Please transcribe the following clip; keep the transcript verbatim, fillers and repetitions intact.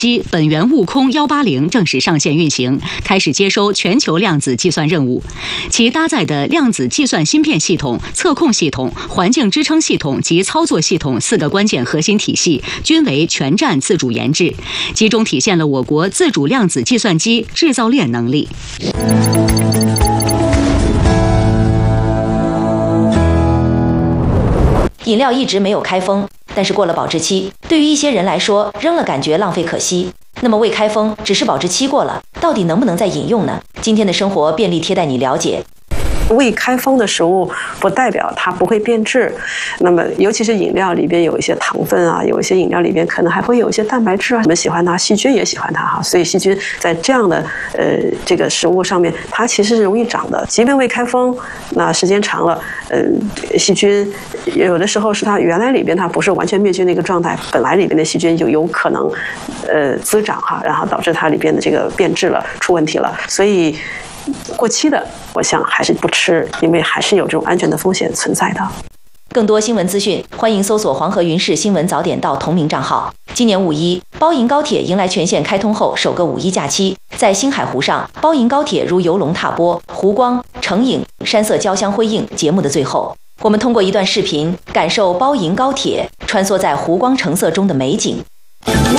机本源悟空幺八零正式上线运行，开始接收全球量子计算任务。其搭载的量子计算芯片系统、测控系统、环境支撑系统及操作系统四个关键核心体系均为全站自主研制，集中体现了我国自主量子计算机制造链能力。 饮料一直没有开封，但是过了保质期，对于一些人来说，扔了感觉浪费可惜。那么未开封，只是保质期过了，到底能不能再饮用呢？今天的生活便利贴带你了解。 未开封的食物不代表它不会变质，那么尤其是饮料里边有一些糖分啊，有一些饮料里边可能还会有一些蛋白质啊，我们喜欢它，细菌也喜欢它哈，所以细菌在这样的呃这个食物上面，它其实是容易长的。即便未开封，那时间长了，嗯、呃，细菌有的时候是它原来里边它不是完全灭绝的一个状态，本来里边的细菌就有可能呃滋长哈，然后导致它里边的这个变质了，出问题了，所以。过期的，我想还是不吃，因为还是有这种安全的风险存在的。 更多新闻资讯，欢迎搜索黄河云氏新闻早点到同名账号。今年五一，包银高铁迎来全线开通后首个五一假期，在星海湖上，包银高铁如游龙踏波，湖光成影，山色交相辉映。节目的最后，我们通过一段视频，感受包银高铁穿梭在湖光成色中的美景。